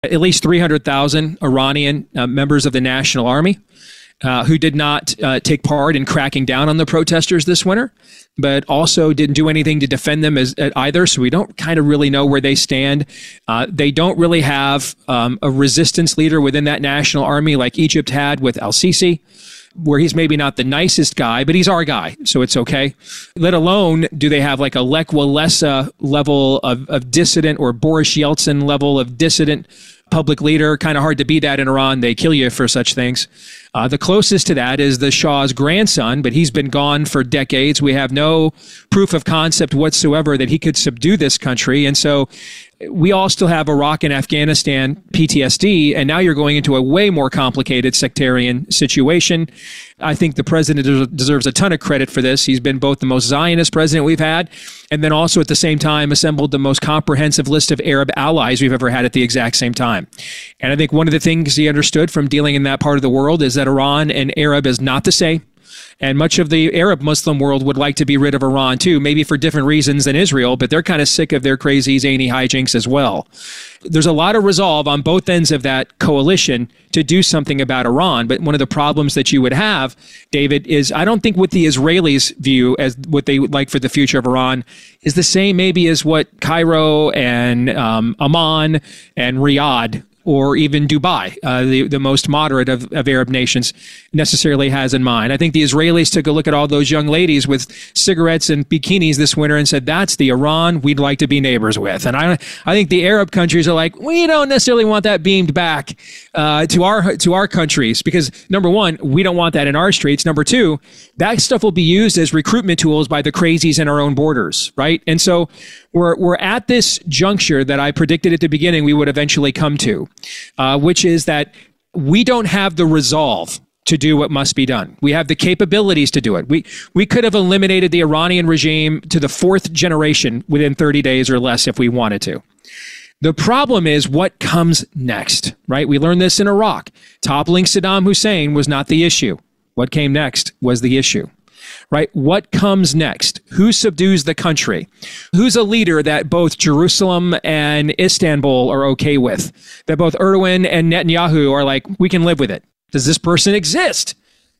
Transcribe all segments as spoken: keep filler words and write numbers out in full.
at least three hundred thousand Iranian uh, members of the National Army uh, who did not uh, take part in cracking down on the protesters this winter, but also didn't do anything to defend them as, uh, either. So we don't kind of really know where they stand. Uh, they don't really have um, a resistance leader within that National Army like Egypt had with al-Sisi, where he's maybe not the nicest guy, but he's our guy, so it's okay. Let alone do they have like a Lech Walesa level of, of dissident or Boris Yeltsin level of dissident public leader. Kind of hard to be that in Iran. They kill you for such things. Uh, the closest to that is the Shah's grandson, but he's been gone for decades. We have no proof of concept whatsoever that he could subdue this country. And so we all still have Iraq and Afghanistan P T S D, and now you're going into a way more complicated sectarian situation. I think the president deserves a ton of credit for this. He's been both the most Zionist president we've had, and then also at the same time assembled the most comprehensive list of Arab allies we've ever had at the exact same time. And I think one of the things he understood from dealing in that part of the world is that Iran and Arab is not the same. And much of the Arab Muslim world would like to be rid of Iran too, maybe for different reasons than Israel, but they're kind of sick of their crazy, zany hijinks as well. There's a lot of resolve on both ends of that coalition to do something about Iran. But one of the problems that you would have, David, is I don't think what the Israelis view as what they would like for the future of Iran is the same maybe as what Cairo and um, Amman and Riyadh or even Dubai, uh, the, the most moderate of, of Arab nations, necessarily has in mind. I think the Israelis took a look at all those young ladies with cigarettes and bikinis this winter and said, that's the Iran we'd like to be neighbors with. And I I think the Arab countries are like, we don't necessarily want that beamed back uh, to our to our countries because, number one, we don't want that in our streets. Number two, that stuff will be used as recruitment tools by the crazies in our own borders, right? And so we're we're at this juncture that I predicted at the beginning we would eventually come to. Uh, which is that we don't have the resolve to do what must be done. We have the capabilities to do it. We we could have eliminated the Iranian regime to the fourth generation within thirty days or less if we wanted to. The problem is what comes next, right? We learned this in Iraq. Toppling Saddam Hussein was not the issue. What came next was the issue. Right? What comes next? Who subdues the country? Who's a leader that both Jerusalem and Istanbul are okay with? That both Erdogan and Netanyahu are like, we can live with it. Does this person exist?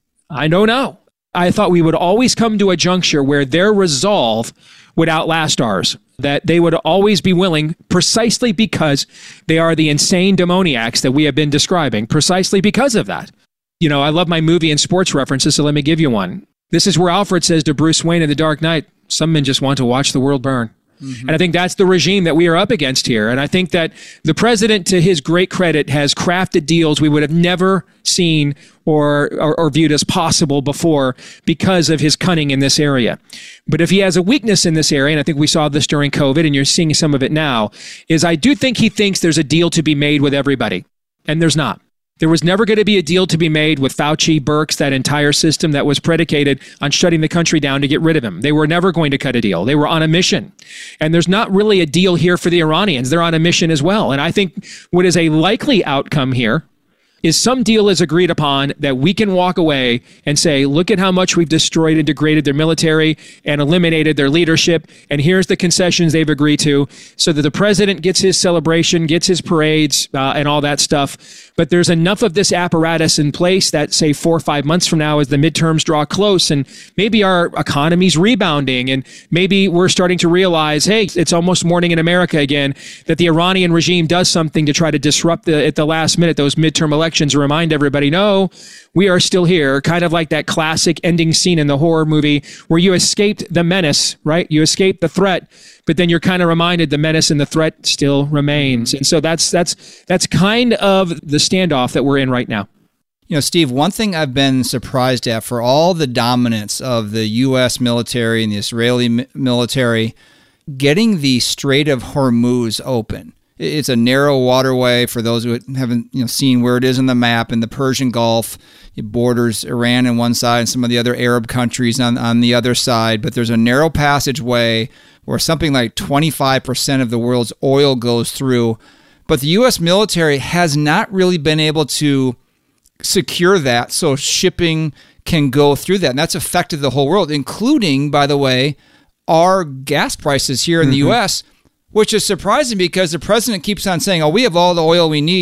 I don't know. I thought we would always come to a juncture where their resolve would outlast ours. That they would always be willing, precisely because they are the insane demoniacs that we have been describing, precisely because of that. You know, I love my movie and sports references, so let me give you one. This is where Alfred says to Bruce Wayne in The Dark Knight, some men just want to watch the world burn. Mm-hmm. And I think that's the regime that we are up against here. And I think that the president, to his great credit, has crafted deals we would have never seen or, or, or viewed as possible before because of his cunning in this area. But if he has a weakness in this area, and I think we saw this during COVID, and you're seeing some of it now, is I do think he thinks there's a deal to be made with everybody. And there's not. There was never going to be a deal to be made with Fauci, Birx, that entire system that was predicated on shutting the country down to get rid of him. They were never going to cut a deal. They were on a mission. And there's not really a deal here for the Iranians. They're on a mission as well. And I think what is a likely outcome here is some deal is agreed upon that we can walk away and say, look at how much we've destroyed and degraded their military and eliminated their leadership. And here's the concessions they've agreed to so that the president gets his celebration, gets his parades uh, and all that stuff. But there's enough of this apparatus in place that, say, four or five months from now, as the midterms draw close and maybe our economy's rebounding and maybe we're starting to realize, hey, it's almost morning in America again, that the Iranian regime does something to try to disrupt the, at the last minute those midterm elections. To remind everybody, no, we are still here, kind of like that classic ending scene in the horror movie where you escaped the menace, right? You escaped the threat, but then you're kind of reminded the menace and the threat still remains. And so that's that's that's kind of the standoff that we're in right now. You know, Steve, one thing I've been surprised at, for all the dominance of the U S military and the Israeli military, getting the Strait of Hormuz open. It's a narrow waterway for those who haven't you know, seen where it is on the map in the Persian Gulf. It borders Iran on one side and some of the other Arab countries on, on the other side. But there's a narrow passageway where something like twenty-five percent of the world's oil goes through. But the U S military has not really been able to secure that so shipping can go through that. And that's affected the whole world, including, by the way, our gas prices here in mm-hmm. the U S Which is surprising because the president keeps on saying, oh, we have all the oil we need.